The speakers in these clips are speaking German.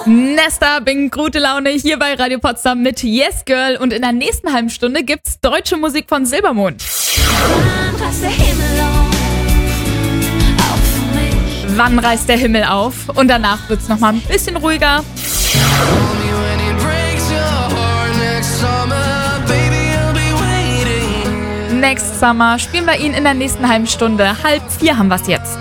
Nesta bringt gute Laune hier bei Radio Potsdam mit Yes Girl und in der nächsten halben Stunde gibt's deutsche Musik von Silbermond. Wann reißt der Himmel auf? Und danach wird's nochmal ein bisschen ruhiger. Next Summer spielen wir ihn in der nächsten halben Stunde. 3:30 haben wir's jetzt.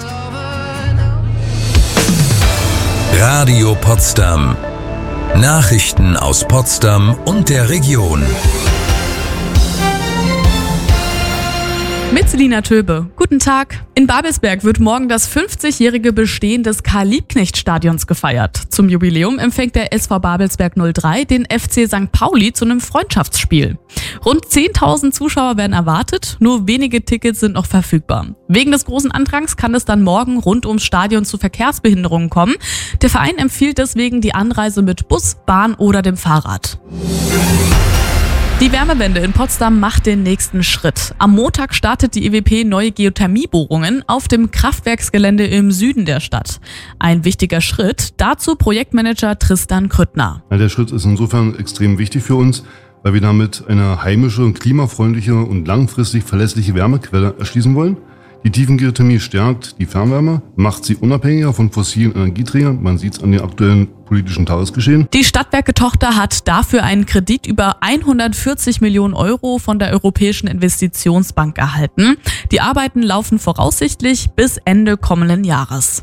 Radio Potsdam. Nachrichten aus Potsdam und der Region. Mit Selina Töbe. Guten Tag. In Babelsberg wird morgen das 50-jährige Bestehen des Karl-Liebknecht-Stadions gefeiert. Zum Jubiläum empfängt der SV Babelsberg 03 den FC St. Pauli zu einem Freundschaftsspiel. Rund 10.000 Zuschauer werden erwartet, nur wenige Tickets sind noch verfügbar. Wegen des großen Andrangs kann es dann morgen rund ums Stadion zu Verkehrsbehinderungen kommen. Der Verein empfiehlt deswegen die Anreise mit Bus, Bahn oder dem Fahrrad. Die Wärmewende in Potsdam macht den nächsten Schritt. Am Montag startet die EWP neue Geothermiebohrungen auf dem Kraftwerksgelände im Süden der Stadt. Ein wichtiger Schritt, dazu Projektmanager Tristan Krüttner. Der Schritt ist insofern extrem wichtig für uns, weil wir damit eine heimische, klimafreundliche und langfristig verlässliche Wärmequelle erschließen wollen. Die Tiefengeothermie stärkt die Fernwärme, macht sie unabhängiger von fossilen Energieträgern. Man sieht es an den aktuellen politischen Tagesgeschehen. Die Stadtwerke-Tochter hat dafür einen Kredit über 140 Millionen Euro von der Europäischen Investitionsbank erhalten. Die Arbeiten laufen voraussichtlich bis Ende kommenden Jahres.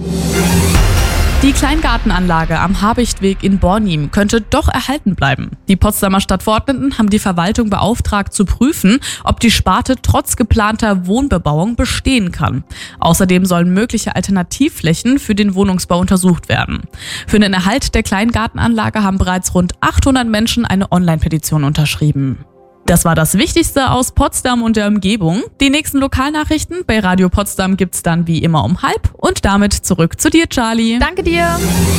Die Kleingartenanlage am Habichtweg in Bornim könnte doch erhalten bleiben. Die Potsdamer Stadtverordneten haben die Verwaltung beauftragt zu prüfen, ob die Sparte trotz geplanter Wohnbebauung bestehen kann. Außerdem sollen mögliche Alternativflächen für den Wohnungsbau untersucht werden. Für den Erhalt der Kleingartenanlage haben bereits rund 800 Menschen eine Online-Petition unterschrieben. Das war das Wichtigste aus Potsdam und der Umgebung. Die nächsten Lokalnachrichten bei Radio Potsdam gibt's dann wie immer um 12:30 und damit zurück zu dir, Charlie. Danke dir.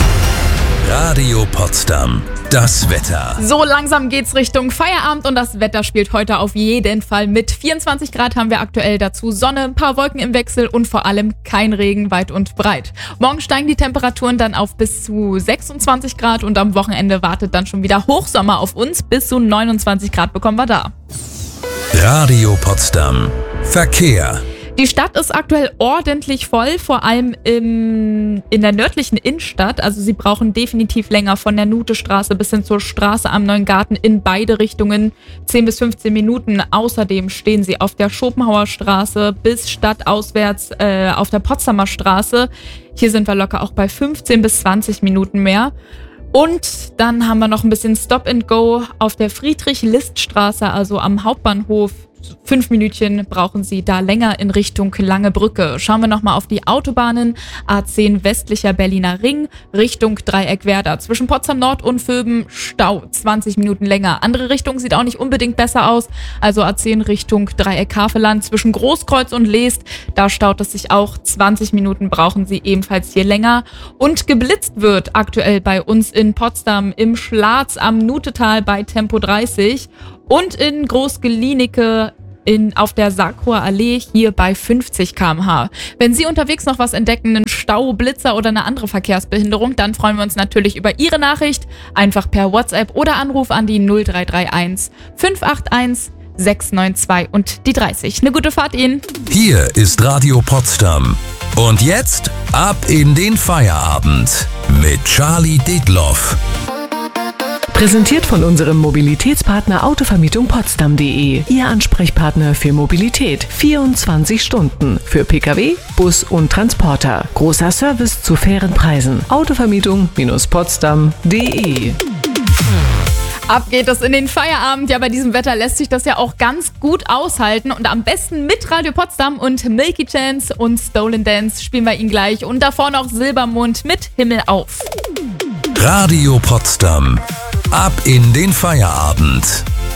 Radio Potsdam. Das Wetter. So langsam geht's Richtung Feierabend und das Wetter spielt heute auf jeden Fall mit. 24 Grad haben wir aktuell, dazu Sonne, ein paar Wolken im Wechsel und vor allem kein Regen weit und breit. Morgen steigen die Temperaturen dann auf bis zu 26 Grad und am Wochenende wartet dann schon wieder Hochsommer auf uns. Bis zu 29 Grad bekommen wir da. Radio Potsdam. Verkehr. Die Stadt ist aktuell ordentlich voll, vor allem in der nördlichen Innenstadt. Also Sie brauchen definitiv länger von der Nutestraße bis hin zur Straße am Neuen Garten in beide Richtungen 10 bis 15 Minuten. Außerdem stehen Sie auf der Schopenhauer Straße bis stadtauswärts auf der Potsdamer Straße. Hier sind wir locker auch bei 15 bis 20 Minuten mehr. Und dann haben wir noch ein bisschen Stop and Go auf der Friedrich-List-Straße, also am Hauptbahnhof. 5 Minütchen brauchen Sie da länger in Richtung Lange Brücke. Schauen wir nochmal auf die Autobahnen. A10 westlicher Berliner Ring, Richtung Dreieck-Werder. Zwischen Potsdam Nord und Vöben Stau, 20 Minuten länger. Andere Richtung sieht auch nicht unbedingt besser aus. Also A10 Richtung Dreieck-Havelland. Zwischen Großkreuz und Leest, da staut es sich auch. 20 Minuten brauchen Sie ebenfalls hier länger. Und geblitzt wird aktuell bei uns in Potsdam im Schlatz am Nutetal bei Tempo 30. Und in Großgelinike auf der Sarkower Allee hier bei 50 km/h. Wenn Sie unterwegs noch was entdecken, einen Stau, Blitzer oder eine andere Verkehrsbehinderung, dann freuen wir uns natürlich über Ihre Nachricht. Einfach per WhatsApp oder Anruf an die 0331 581 692 und die 30. Eine gute Fahrt Ihnen. Hier ist Radio Potsdam. Und jetzt ab in den Feierabend mit Charlie Detloff. Präsentiert von unserem Mobilitätspartner Autovermietung-Potsdam.de. Ihr Ansprechpartner für Mobilität. 24 Stunden. Für Pkw, Bus und Transporter. Großer Service zu fairen Preisen. Autovermietung-Potsdam.de. Ab geht es in den Feierabend. Ja, bei diesem Wetter lässt sich das ja auch ganz gut aushalten. Und am besten mit Radio Potsdam und Milky Chance und Stolen Dance spielen wir ihn gleich. Und davor noch Silbermond mit Himmel auf. Radio Potsdam. Ab in den Feierabend.